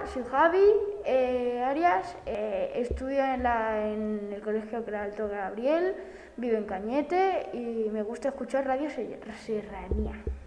soy Javi Arias, estudio en el Colegio Alto Gabriel, vivo en Cañete y me gusta escuchar Radio Serranía.